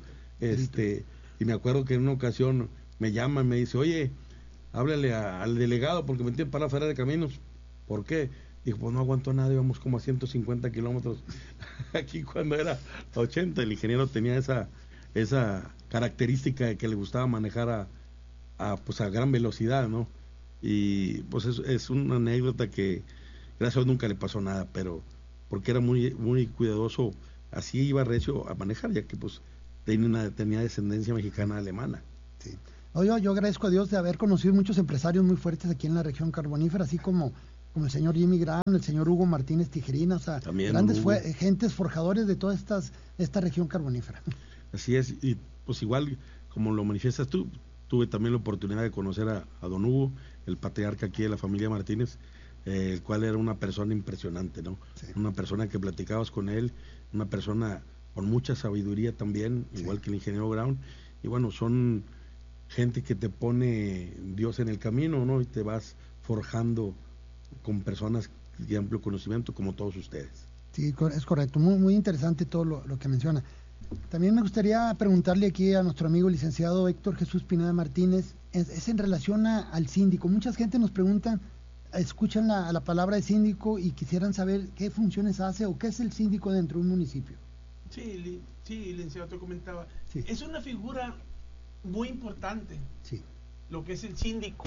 Y me acuerdo que en una ocasión me llama y me dice, oye, háblale al delegado porque me tienen parado fuera de caminos. ¿Por qué? Dijo, pues no aguanto nada, íbamos como a 150 kilómetros aquí cuando era a 80. El ingeniero tenía esa característica de que le gustaba manejar a gran velocidad, ¿no? Y pues es una anécdota que gracias a Dios nunca le pasó nada, pero porque era muy cuidadoso, así iba recio a manejar, ya que pues tenía descendencia mexicana alemana. Sí. Yo agradezco a Dios de haber conocido muchos empresarios muy fuertes aquí en la región carbonífera, así como el señor Jimmy Graham, el señor Hugo Martínez Tijerina, o sea, también grandes gentes forjadores de toda esta región carbonífera. Así es, y pues igual como lo manifiestas tú, tuve también la oportunidad de conocer a don Hugo, el patriarca aquí de la familia Martínez, el cual era una persona impresionante, ¿no? Sí. Una persona que platicabas con él, una persona con mucha sabiduría también, igual que el ingeniero Brown, y bueno, son gente que te pone Dios en el camino, ¿no? Y te vas forjando con personas de amplio conocimiento como todos ustedes. Sí, es correcto, muy interesante todo lo que menciona. También me gustaría preguntarle aquí a nuestro amigo licenciado Héctor Jesús Pineda Martínez, es en relación al síndico. Mucha gente nos pregunta, escuchan la palabra de síndico y quisieran saber qué funciones hace o qué es el síndico dentro de un municipio. Sí, licenciado, te comentaba. Sí. Es una figura muy importante, sí, lo que es el síndico.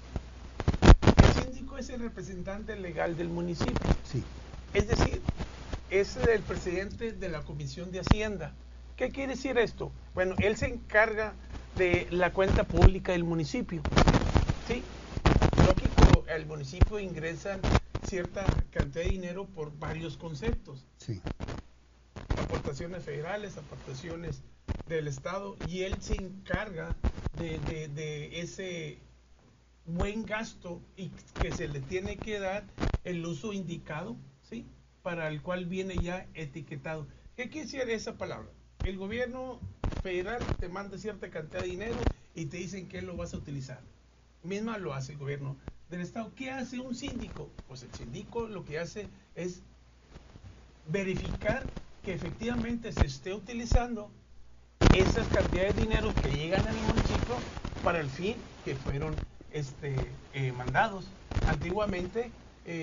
El síndico es el representante legal del municipio. Sí. Es decir, es el presidente de la Comisión de Hacienda. ¿Qué quiere decir esto? Bueno, él se encarga de la cuenta pública del municipio. ¿Sí? Lógico, el municipio ingresa cierta cantidad de dinero por varios conceptos. Sí. Aportaciones federales, aportaciones del Estado, y él se encarga de ese buen gasto y que se le tiene que dar el uso indicado, ¿sí? Para el cual viene ya etiquetado. ¿Qué quiere decir esa palabra? El gobierno federal te manda cierta cantidad de dinero y te dicen que lo vas a utilizar. Misma lo hace el gobierno del Estado. ¿Qué hace un síndico? Pues el síndico lo que hace es verificar que efectivamente se esté utilizando esas cantidades de dinero que llegan al municipio para el fin que fueron mandados. Antiguamente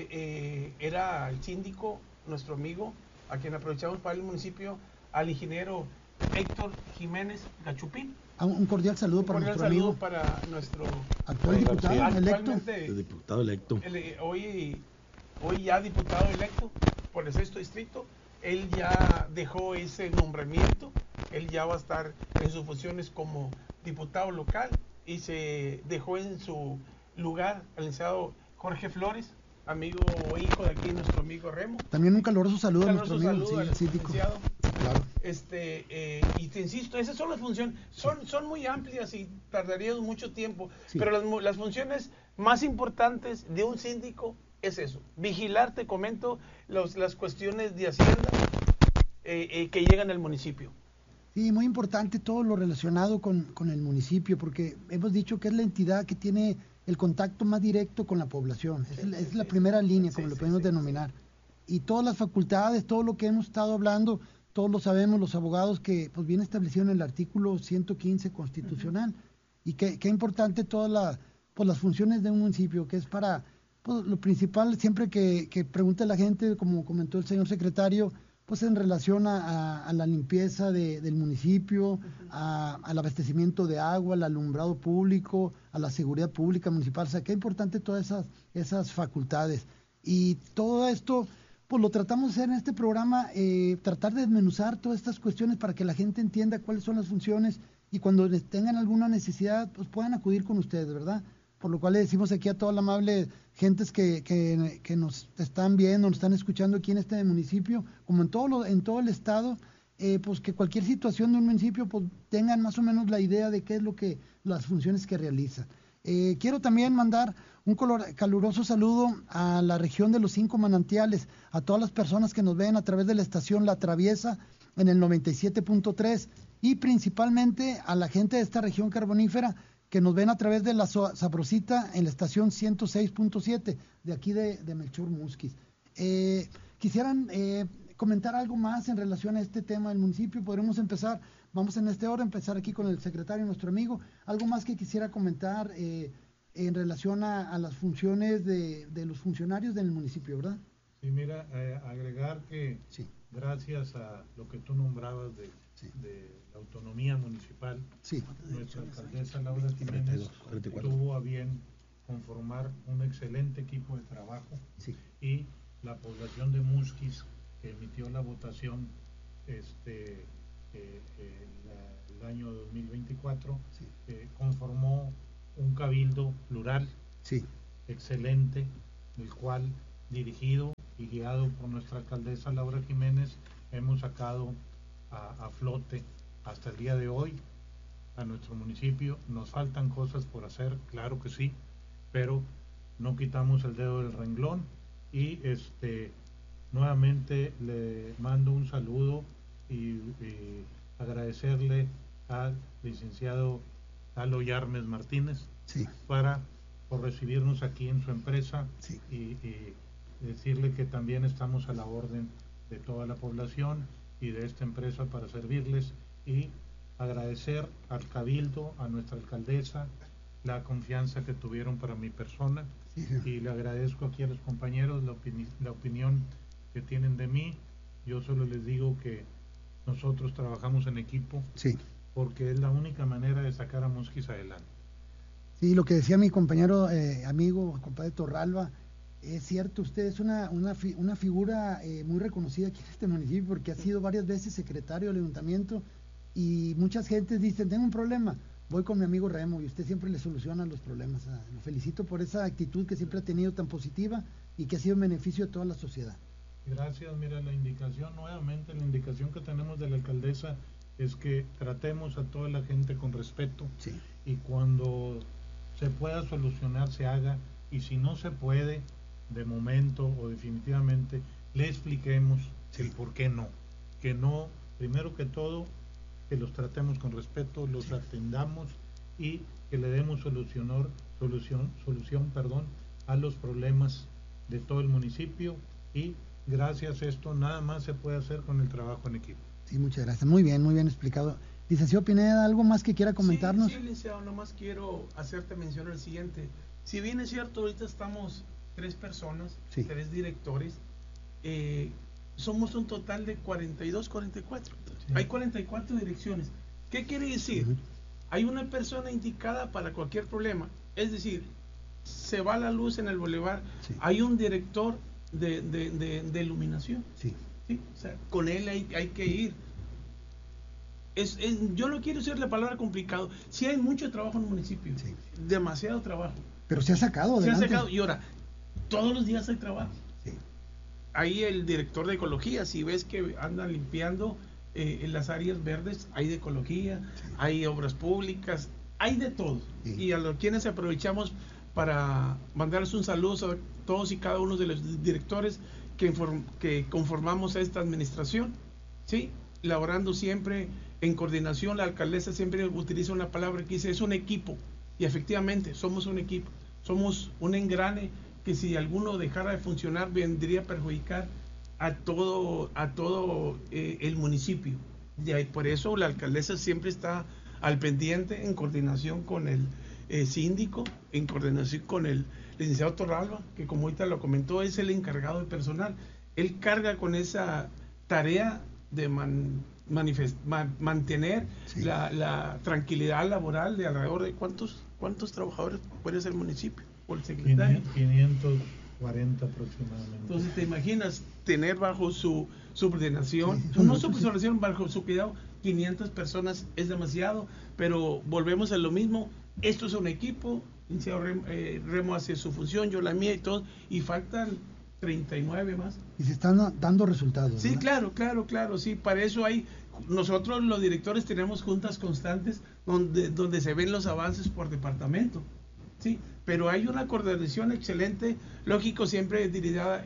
era el síndico, nuestro amigo, a quien aprovechamos para el municipio, al ingeniero Héctor Jiménez Gachupín. Un cordial saludo para nuestro amigo. Para nuestro actual diputado electo. El diputado electo. Hoy ya diputado electo por el 6º distrito. Él ya dejó ese nombramiento. Él ya va a estar en sus funciones como diputado local y se dejó en su lugar al licenciado Jorge Flores, amigo o hijo de aquí, nuestro amigo Remo. También un caluroso saludo a nuestro amigo, sí, al síndico. Claro. Y te insisto, esas son las funciones, son muy amplias y tardaríamos mucho tiempo, pero las funciones más importantes de un síndico es eso, vigilar, te comento, las cuestiones de Hacienda que llegan al municipio. Sí, muy importante todo lo relacionado con el municipio, porque hemos dicho que es la entidad que tiene el contacto más directo con la población, es la primera línea, como lo podemos denominar. Y todas las facultades, todo lo que hemos estado hablando, todos lo sabemos, los abogados, que pues viene establecido en el artículo 115 constitucional. Y qué importante todas las funciones de un municipio, que es para, pues, lo principal, siempre que pregunte la gente, como comentó el señor secretario, pues en relación a la limpieza del municipio, al abastecimiento de agua, al alumbrado público, a la seguridad pública municipal. O sea, qué importante todas esas facultades. Y todo esto, pues lo tratamos de hacer en este programa, tratar de desmenuzar todas estas cuestiones para que la gente entienda cuáles son las funciones y cuando tengan alguna necesidad, pues puedan acudir con ustedes, ¿verdad? Por lo cual le decimos aquí a toda la amable gentes que nos están viendo, nos están escuchando aquí en este municipio, como en todo el estado, pues que cualquier situación de un municipio, pues tengan más o menos la idea de qué es las funciones que realiza. Quiero también mandar un caluroso saludo a la región de los 5 manantiales, a todas las personas que nos ven a través de la estación La Traviesa en el 97.3 y principalmente a la gente de esta región carbonífera que nos ven a través de la Sabrosita en la estación 106.7 de aquí de Melchor Musquis. ¿Quisieran comentar algo más en relación a este tema del municipio? Podremos empezar, vamos en este orden, empezar aquí con el secretario, nuestro amigo. ¿Algo más que quisiera comentar en relación a las funciones de los funcionarios del municipio, verdad? Sí, mira, agregar que gracias a lo que tú nombrabas de la autonomía municipal, nuestra alcaldesa Laura Jiménez tuvo a bien conformar un excelente equipo de trabajo y la población de Musquis, que emitió la votación el año 2024, conformó un cabildo plural excelente, el cual, dirigido y guiado por nuestra alcaldesa Laura Jiménez, hemos sacado a flote hasta el día de hoy a nuestro municipio. Nos faltan cosas por hacer, claro que sí, pero no quitamos el dedo del renglón y nuevamente le mando un saludo y agradecerle al licenciado Lalo Yarmes Martínez por recibirnos aquí en su empresa y decirle que también estamos a la orden de toda la población y de esta empresa para servirles, y agradecer al Cabildo, a nuestra alcaldesa, la confianza que tuvieron para mi persona, y le agradezco aquí a los compañeros la opinión que tienen de mí. Yo solo les digo que nosotros trabajamos en equipo, porque es la única manera de sacar a Musquis adelante. Sí, lo que decía mi compañero, amigo, compadre Torralba, es cierto. Usted es una figura muy reconocida aquí en este municipio, porque ha sido varias veces secretario del ayuntamiento, y muchas gentes dicen, tengo un problema, voy con mi amigo Remo, y usted siempre le soluciona los problemas. Lo felicito por esa actitud que siempre ha tenido tan positiva y que ha sido en beneficio de toda la sociedad. Gracias. Mira, la indicación que tenemos de la alcaldesa es que tratemos a toda la gente con respeto, y cuando se pueda solucionar se haga, y si no se puede de momento o definitivamente, le expliquemos el por qué no, que no, primero que todo, que los tratemos con respeto, los atendamos y que le demos solución a los problemas de todo el municipio, y gracias a esto nada más se puede hacer con el trabajo en equipo. Sí, muchas gracias, muy bien explicado. Licenciado Pineda, ¿algo más que quiera comentarnos? Sí, licenciado, nomás quiero hacerte mención al siguiente. Si bien es cierto, ahorita estamos 3 personas, 3 directores, somos un total de 42, 44. Hay 44 direcciones. ¿Qué quiere decir? Hay una persona indicada para cualquier problema. Es decir, se va la luz en el bulevar, hay un director de iluminación. O sea, con él hay que ir. Yo no quiero decir la palabra complicado. Sí hay mucho trabajo en el municipio, demasiado trabajo. Pero se ha sacado adelante. Y ahora, todos los días hay trabajo. Hay el director de ecología, si ves que andan limpiando en las áreas verdes, hay de ecología, hay obras públicas, hay de todo. Y a los quienes aprovechamos para mandarles un saludo a todos y cada uno de los directores que conformamos a esta administración, laborando siempre en coordinación. La alcaldesa siempre utiliza una palabra que dice, es un equipo, y efectivamente somos un equipo, somos un engrane que si alguno dejara de funcionar vendría a perjudicar a todo el municipio. Y por eso la alcaldesa siempre está al pendiente, en coordinación con el síndico, en coordinación con el licenciado Torralba, que como ahorita lo comentó, es el encargado de personal. Él carga con esa tarea de mantener la tranquilidad laboral de alrededor de ¿cuántos trabajadores puede ser el municipio? ¿O el secretario? 540 aproximadamente. Entonces, ¿te imaginas tener bajo su subordinación, bajo su cuidado, 500 personas? Es demasiado, pero volvemos a lo mismo. Esto es un equipo. Remo hace su función, yo la mía y todo, y faltan 39 más. Y se están dando resultados. Sí, ¿verdad? Claro, sí, para eso nosotros los directores tenemos juntas constantes donde se ven los avances por departamento, pero hay una coordinación excelente, lógico, siempre dirigida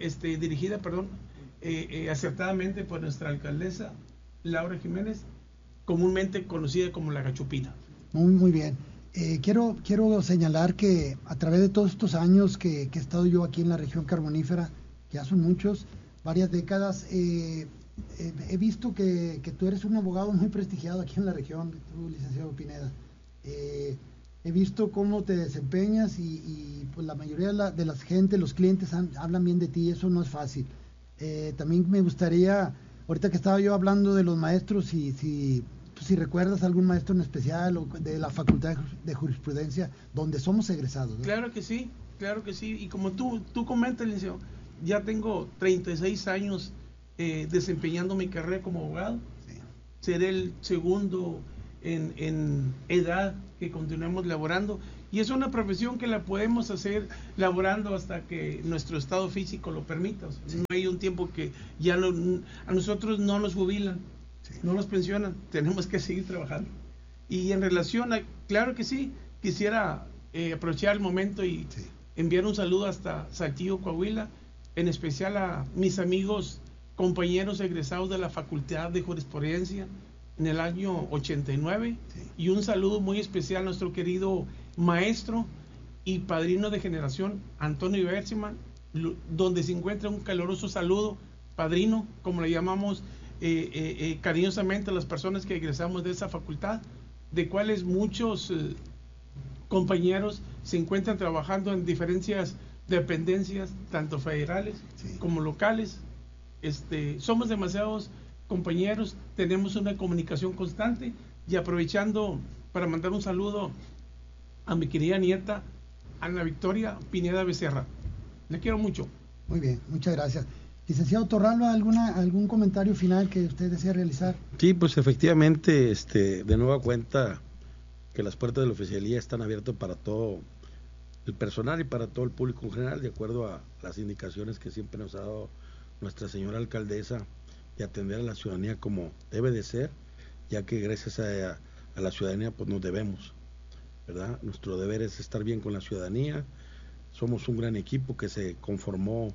acertadamente por nuestra alcaldesa Laura Jiménez, comúnmente conocida como la Gachupina. Muy bien. Quiero señalar que a través de todos estos años que he estado yo aquí en la región carbonífera, que ya son muchos, varias décadas, he visto que tú eres un abogado muy prestigiado aquí en la región, tú, licenciado Pineda. He visto cómo te desempeñas y pues la mayoría de las gente, los clientes hablan bien de ti, eso no es fácil. También me gustaría, ahorita que estaba yo hablando de los maestros, si recuerdas algún maestro en especial o de la Facultad de Jurisprudencia donde somos egresados, ¿no? Claro que sí, y como tú comentas, licenciado, ya tengo 36 años desempeñando mi carrera como abogado. Seré el segundo en edad que continuemos laborando, y es una profesión que la podemos hacer laborando hasta que nuestro estado físico lo permita. No hay un tiempo que ya a nosotros no nos jubilan, no nos pensionan, tenemos que seguir trabajando. Y en relación a, claro que sí, quisiera aprovechar el momento y enviar un saludo hasta Saltillo, Coahuila, en especial a mis amigos compañeros egresados de la Facultad de Jurisprudencia en el año 89, y un saludo muy especial a nuestro querido maestro y padrino de generación, Antonio Berziman, donde se encuentra un caluroso saludo, padrino, como le llamamos cariñosamente a las personas que egresamos de esa facultad, de cuales muchos compañeros se encuentran trabajando en diferentes dependencias, tanto federales como locales. Somos demasiados compañeros, tenemos una comunicación constante, y aprovechando para mandar un saludo a mi querida nieta Ana Victoria Pineda Becerra. Le quiero mucho. Muy bien, muchas gracias. Licenciado Torralba, ¿algún comentario final que usted desea realizar? Sí, pues efectivamente, de nueva cuenta que las puertas de la oficialía están abiertas para todo el personal y para todo el público en general, de acuerdo a las indicaciones que siempre nos ha dado nuestra señora alcaldesa, de atender a la ciudadanía como debe de ser, ya que gracias a la ciudadanía pues nos debemos, ¿verdad? Nuestro deber es estar bien con la ciudadanía. Somos un gran equipo que se conformó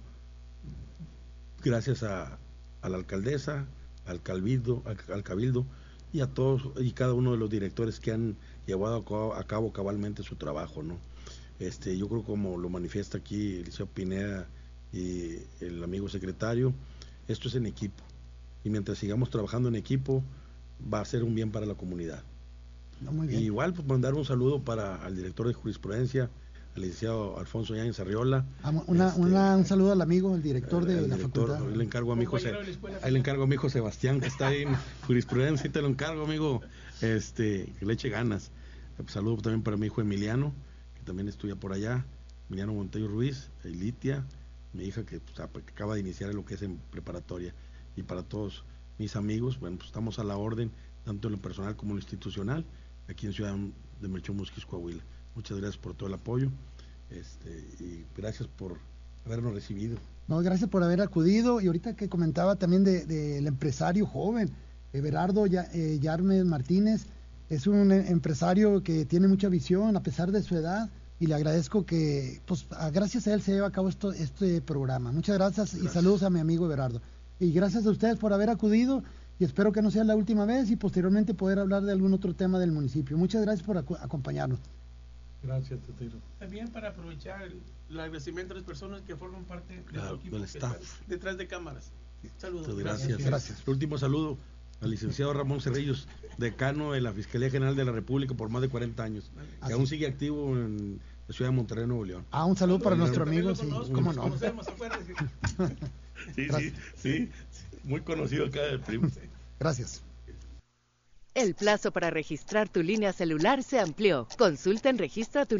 gracias a la alcaldesa, al cabildo y a todos y cada uno de los directores que han llevado a cabo cabalmente su trabajo, ¿no? Yo creo, como lo manifiesta aquí el licenciado Pineda y el amigo secretario, esto es en equipo, y mientras sigamos trabajando en equipo va a ser un bien para la comunidad. No, muy bien. Y igual pues mandar un saludo al director de jurisprudencia, al licenciado Alfonso Yáñez Arriola. Un saludo al amigo, el director de la facultad. Le encargo a mi hijo Sebastián, que está ahí en jurisprudencia, y te lo encargo, amigo, que le eche ganas. Saludo también para mi hijo Emiliano, que también estudia por allá, Emiliano Montello Ruiz, Litia, mi hija que acaba de iniciar en lo que es en preparatoria, y para todos mis amigos, bueno, pues estamos a la orden, tanto en lo personal como en lo institucional, aquí en Ciudad de Melchor Musquis, Coahuila. Muchas gracias por todo el apoyo, y gracias por habernos recibido. No, gracias por haber acudido. Y ahorita que comentaba también del empresario joven, Everardo Yarmes Martínez, es un empresario que tiene mucha visión a pesar de su edad, y le agradezco que, pues, gracias a él se lleva a cabo este programa. Muchas gracias y saludos a mi amigo Everardo. Y gracias a ustedes por haber acudido, y espero que no sea la última vez y posteriormente poder hablar de algún otro tema del municipio. Muchas gracias por acompañarnos. Gracias, Tetiro. También para aprovechar el agradecimiento a las personas que forman parte del equipo del staff detrás de cámaras. Saludos. Gracias. El último saludo al licenciado Ramón Cerrillos, decano de la Fiscalía General de la República por más de 40 años, que aún sigue activo en la ciudad de Monterrey, Nuevo León. Un saludo para nuestro amigo, sí, cómo no. Sí, muy conocido acá del primo. Gracias. El plazo para registrar tu línea celular se amplió. Consulta en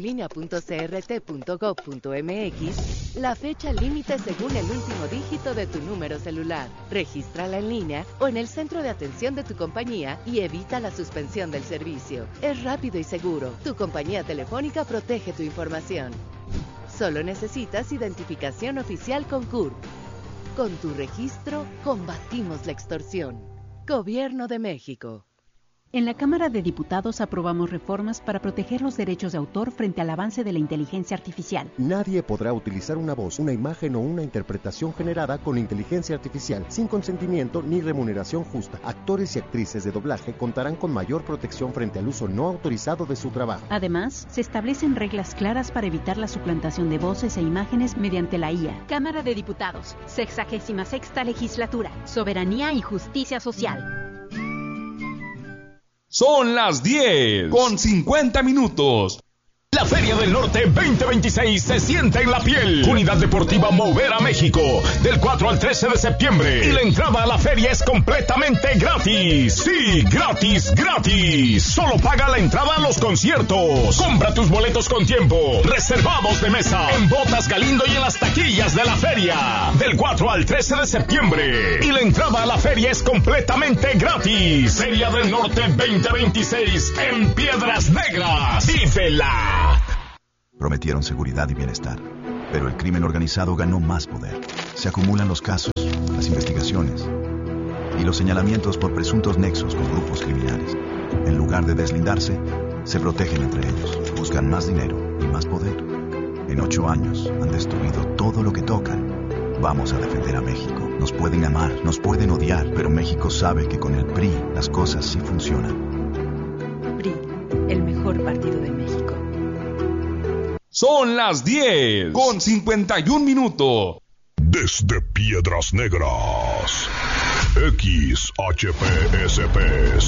registratulinea.crt.gov.mx la fecha límite según el último dígito de tu número celular. Regístrala en línea o en el centro de atención de tu compañía y evita la suspensión del servicio. Es rápido y seguro. Tu compañía telefónica protege tu información. Solo necesitas identificación oficial con CURP. Con tu registro, combatimos la extorsión. Gobierno de México. En la Cámara de Diputados aprobamos reformas para proteger los derechos de autor frente al avance de la inteligencia artificial. Nadie podrá utilizar una voz, una imagen o una interpretación generada con inteligencia artificial sin consentimiento ni remuneración justa. Actores y actrices de doblaje contarán con mayor protección frente al uso no autorizado de su trabajo. Además, se establecen reglas claras para evitar la suplantación de voces e imágenes mediante la IA. Cámara de Diputados, 66ª Legislatura, Soberanía y Justicia Social. Son las 10:50. La Feria del Norte 2026 se siente en la piel. Unidad Deportiva Movera México, del 4 al 13 de septiembre. Y la entrada a la feria es completamente gratis. Sí, gratis. Solo paga la entrada a los conciertos. Compra tus boletos con tiempo. Reservados de mesa en Botas Galindo y en las taquillas de la feria. Del 4 al 13 de septiembre. Y la entrada a la feria es completamente gratis. Feria del Norte 2026 en Piedras Negras. ¡Vívela! Prometieron seguridad y bienestar, pero el crimen organizado ganó más poder. Se acumulan los casos, las investigaciones y los señalamientos por presuntos nexos con grupos criminales. En lugar de deslindarse, se protegen entre ellos, buscan más dinero y más poder. En 8 años han destruido todo lo que tocan Vamos a defender a México. Nos pueden amar, nos pueden odiar, pero México sabe que con el PRI las cosas sí funcionan. PRI, el mejor partido de México. Son las 10:51 minutos. Desde Piedras Negras, XHPSP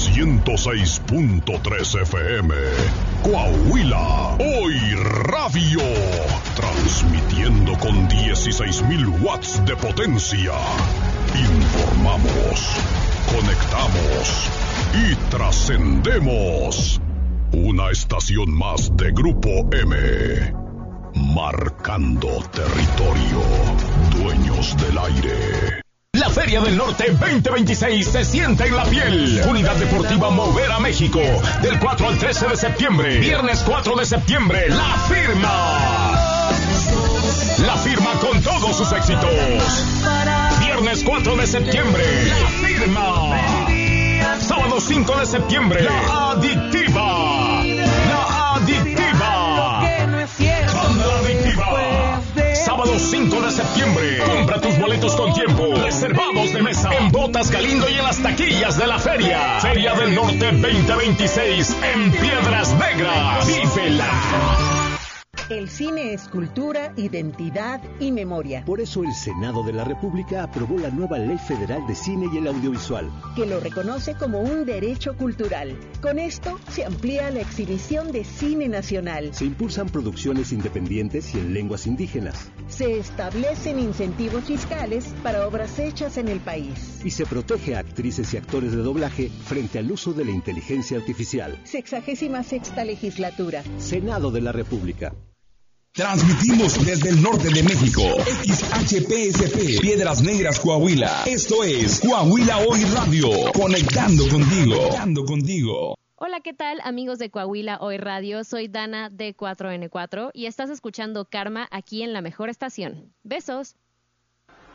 106.3 FM, Coahuila, Hoy Radio, transmitiendo con 16,000 watts de potencia. Informamos, conectamos y trascendemos. Una estación más de Grupo M. Marcando territorio, dueños del aire. La Feria del Norte 2026 se siente en la piel. Unidad Deportiva Mover a México. Del 4 al 13 de septiembre. Viernes 4 de septiembre. La Firma. La Firma con todos sus éxitos. Viernes 4 de septiembre. La Firma. Sábado 5 de septiembre. La Adictiva. La Adictiva. La Adictiva. Sábado 5 de septiembre. Compra tus boletos con tiempo. Reservados de mesa. En Botas Galindo y en las taquillas de la feria. Feria del Norte 2026 en Piedras Negras. ¡Vívela! El cine es cultura, identidad y memoria. Por eso el Senado de la República aprobó la nueva Ley Federal de Cine y el Audiovisual, que lo reconoce como un derecho cultural. Con esto se amplía la exhibición de cine nacional. Se impulsan producciones independientes y en lenguas indígenas. Se establecen incentivos fiscales para obras hechas en el país. Y se protege a actrices y actores de doblaje frente al uso de la inteligencia artificial. 66ª legislatura. Senado de la República. Transmitimos desde el norte de México. XHPSP, Piedras Negras, Coahuila. Esto es Coahuila Hoy Radio. Conectando contigo. Hola, ¿qué tal, amigos de Coahuila Hoy Radio? Soy Dana de 4N4 y estás escuchando Karma aquí en la mejor estación. Besos.